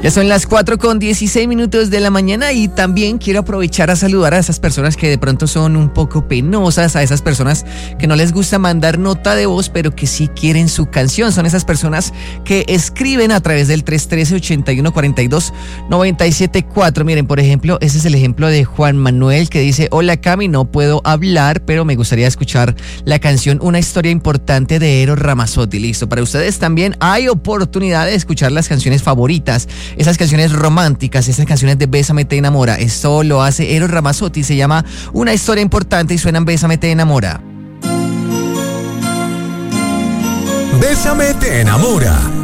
Ya son las 4:16 de la mañana y también quiero aprovechar a saludar a esas personas que de pronto son un poco penosas, a esas personas que no les gusta mandar nota de voz, pero que sí quieren su canción. Son esas personas que escriben a través del 313-8142-974. Miren, por ejemplo, ese es el ejemplo de Juan Manuel, que dice: hola Cami, no puedo hablar, pero me gustaría escuchar la canción Una historia importante de Eros Ramazzotti. Listo, para ustedes también hay oportunidad de escuchar las canciones favoritas, esas canciones románticas, esas canciones de Bésame te enamora. Esto lo hace Eros Ramazzotti, se llama Una historia importante y suenan Bésame te enamora. Bésame te enamora.